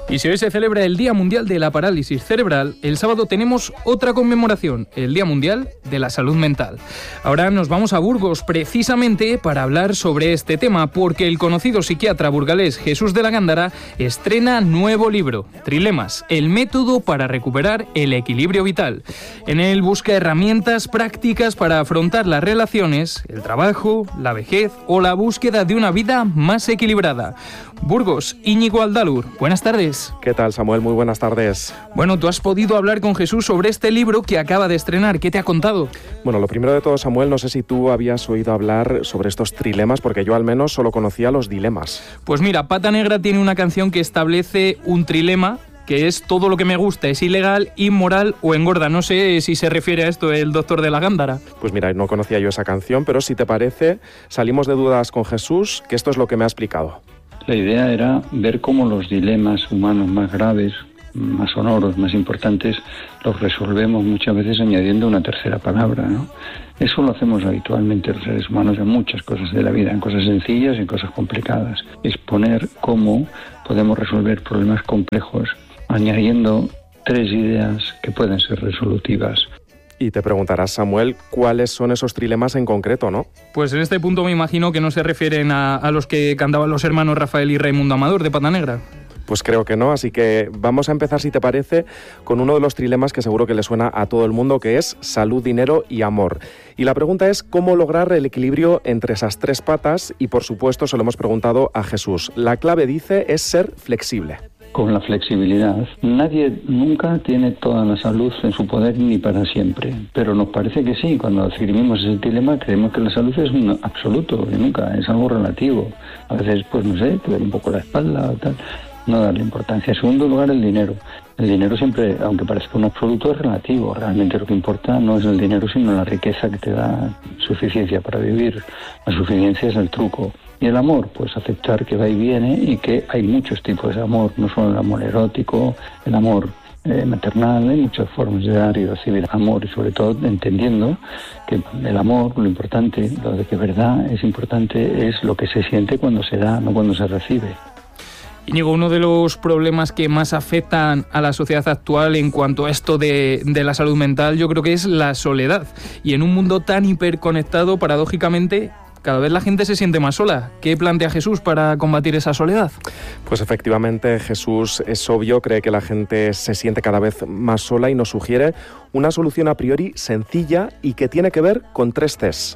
Y si hoy se celebra el Día Mundial de la Parálisis Cerebral, el sábado tenemos otra conmemoración, el Día Mundial de la Salud Mental. Ahora nos vamos a Burgos precisamente para hablar sobre este tema, porque el conocido psiquiatra burgalés Jesús de la Gándara estrena nuevo libro, Trilemas, el método para recuperar el equilibrio vital. En él busca herramientas prácticas para afrontar las relaciones, el trabajo, la vejez o la búsqueda de una vida más equilibrada. Burgos, Íñigo Aldalur, buenas tardes. ¿Qué tal, Samuel? Muy buenas tardes. Bueno, tú has podido hablar con Jesús sobre este libro que acaba de estrenar. ¿Qué te ha contado? Bueno, lo primero de todo, Samuel, no sé si tú habías oído hablar sobre estos trilemas, porque yo al menos solo conocía los dilemas. Pues mira, Pata Negra tiene una canción que establece un trilema, que es todo lo que me gusta es ilegal, inmoral o engorda. No sé si se refiere a esto el doctor de la Gándara. Pues mira, no conocía yo esa canción, pero si te parece, salimos de dudas con Jesús, que esto es lo que me ha explicado. La idea era ver cómo los dilemas humanos más graves, más sonoros, más importantes, los resolvemos muchas veces añadiendo una tercera palabra, ¿no? Eso lo hacemos habitualmente los seres humanos en muchas cosas de la vida, en cosas sencillas y en cosas complicadas. Exponer cómo podemos resolver problemas complejos añadiendo 3 ideas que pueden ser resolutivas. Y te preguntarás, Samuel, ¿cuáles son esos trilemas en concreto, no? Pues en este punto me imagino que no se refieren a los que cantaban los hermanos Rafael y Raimundo Amador de Pata Negra. Pues creo que no, así que vamos a empezar, si te parece, con uno de los trilemas que seguro que le suena a todo el mundo, que es salud, dinero y amor. Y la pregunta es cómo lograr el equilibrio entre esas 3 patas y, por supuesto, se lo hemos preguntado a Jesús. La clave, dice, es ser flexible. Con la flexibilidad. Nadie nunca tiene toda la salud en su poder ni para siempre, pero nos parece que sí. Cuando escribimos ese dilema creemos que la salud es un absoluto, y nunca, es algo relativo. A veces, pues no sé, te duele un poco la espalda o tal, no darle importancia. En segundo lugar, el dinero. El dinero siempre, aunque parezca un absoluto, es relativo. Realmente lo que importa no es el dinero, sino la riqueza que te da suficiencia para vivir. La suficiencia es el truco. Y el amor, pues aceptar que va y viene y que hay muchos tipos de amor, no solo el amor erótico, el amor maternal, hay muchas formas de dar y recibir amor y sobre todo entendiendo que el amor, lo importante, lo de que verdad es importante es lo que se siente cuando se da, no cuando se recibe. Íñigo, uno de los problemas que más afectan a la sociedad actual en cuanto a esto de la salud mental, yo creo que es la soledad. Y en un mundo tan hiperconectado, paradójicamente, cada vez la gente se siente más sola. ¿Qué plantea Jesús para combatir esa soledad? Pues efectivamente, Jesús, es obvio, cree que la gente se siente cada vez más sola y nos sugiere una solución a priori sencilla y que tiene que ver con 3 Cs.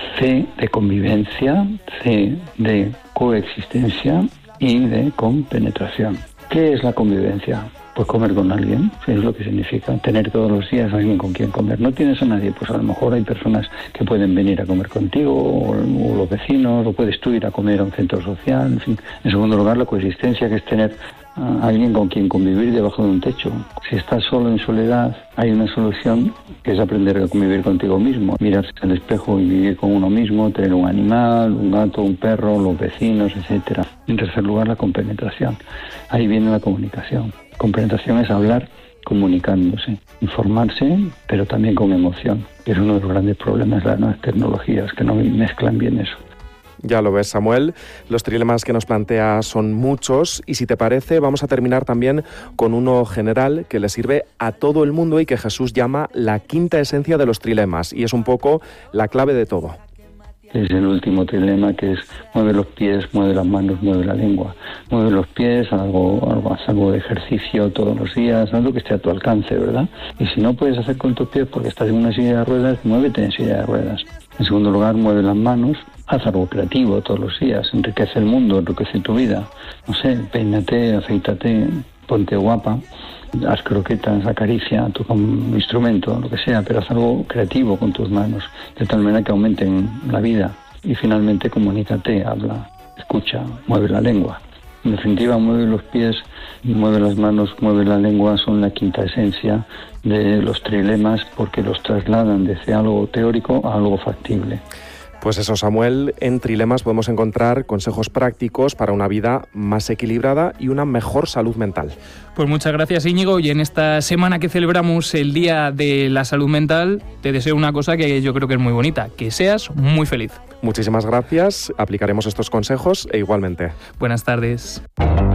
C de convivencia, C de coexistencia y de compenetración. ¿Qué es la convivencia? Pues comer con alguien, es lo que significa tener todos los días a alguien con quien comer. No tienes a nadie, pues a lo mejor hay personas que pueden venir a comer contigo, o los vecinos, o puedes tú ir a comer a un centro social, en fin. En segundo lugar, la coexistencia, que es tener a alguien con quien convivir debajo de un techo. Si estás solo en soledad, hay una solución que es aprender a convivir contigo mismo, mirarse al espejo y vivir con uno mismo, tener un animal, un gato, un perro, los vecinos, etcétera. En tercer lugar, la compenetración. Ahí viene la comunicación. Compenetración es hablar comunicándose, informarse, pero también con emoción. Es uno de los grandes problemas de las nuevas tecnologías, que no mezclan bien eso. Ya lo ves, Samuel, los trilemas que nos plantea son muchos y si te parece vamos a terminar también con uno general que le sirve a todo el mundo y que Jesús llama la quinta esencia de los trilemas y es un poco la clave de todo. Es el último trilema, que es mueve los pies, mueve las manos, mueve la lengua. Mueve los pies, haz algo de ejercicio todos los días, algo que esté a tu alcance, ¿verdad? Y si no puedes hacer con tus pies porque estás en una silla de ruedas, muévete en silla de ruedas. En segundo lugar, mueve las manos, haz algo creativo todos los días, enriquece el mundo, enriquece tu vida. No sé, peínate, afeítate, ponte guapa. Haz croquetas, acaricia, toca un instrumento, lo que sea, pero haz algo creativo con tus manos, de tal manera que aumenten la vida. Y finalmente, comunícate, habla, escucha, mueve la lengua. En definitiva, mueve los pies, mueve las manos, mueve la lengua, son la quinta esencia de los trilemas porque los trasladan desde algo teórico a algo factible. Pues eso, Samuel, en Trilemas podemos encontrar consejos prácticos para una vida más equilibrada y una mejor salud mental. Pues muchas gracias, Íñigo, y en esta semana que celebramos el Día de la Salud Mental, te deseo una cosa que yo creo que es muy bonita, que seas muy feliz. Muchísimas gracias, aplicaremos estos consejos e igualmente. Buenas tardes.